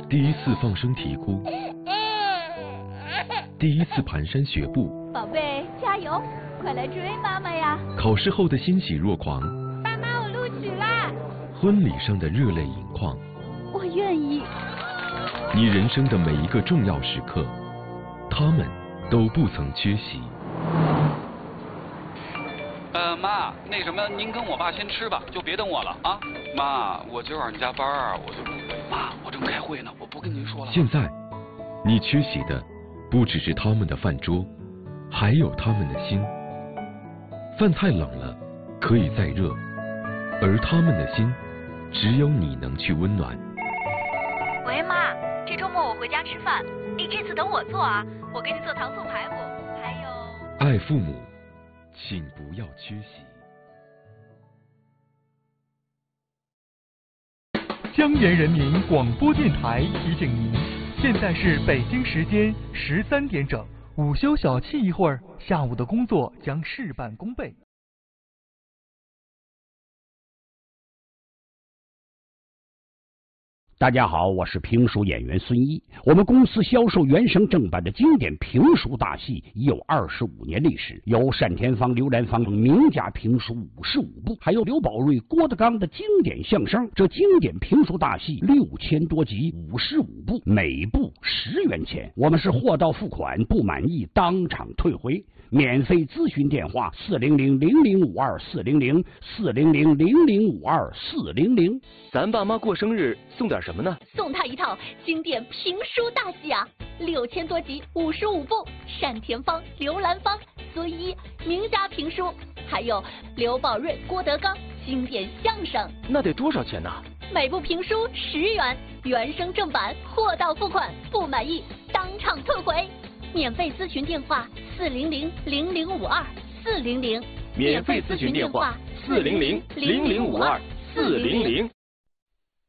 第一次放声啼哭，第一次蹒跚学步。 宝贝，加油，快来追妈妈呀！ 考试后的欣喜若狂， 妈妈，我录取啦！ 婚礼上的热泪盈眶， 我愿意。 你人生的每一个重要时刻，他们都不曾缺席。 妈，那什么，您跟我爸先吃吧，就别等我了啊。妈，我今晚加班啊，我就不回。妈，我正开会呢，我不跟您说了。 现在，你缺席的不只是他们的饭桌，还有他们的心。饭菜冷了，可以再热，而他们的心，只有你能去温暖。 喂，妈，这周末我回家吃饭，你这次等我做啊，我给你做糖醋排骨，还有…… 爱父母，请不要缺席。 江源人民广播电台提醒您，现在是北京时间13点整，午休小憩一会儿，下午的工作将事半功倍。 大家好，我是评书演员孙一。我们公司销售原声正版的经典评书大戏已有25年历史，有单田芳、刘兰芳名家评书55部，还有刘宝瑞、郭德纲的经典相声。这经典评书大戏6000多集，55部，每部10元钱。我们是货到付款，不满意当场退回。免费咨询电话400-0052-400，400-0052-400。 咱爸妈过生日送点什么呢？ 送他一套经典评书大戏啊，6000多集，55部，单田芳、刘兰芳、孙一名家评书，还有刘宝瑞、郭德纲经典相声。 那得多少钱呢？ 每部评书10元，原声正版，货到付款，不满意当场退回。免费咨询电话400-0052-400， 免费咨询电话400-0052-400。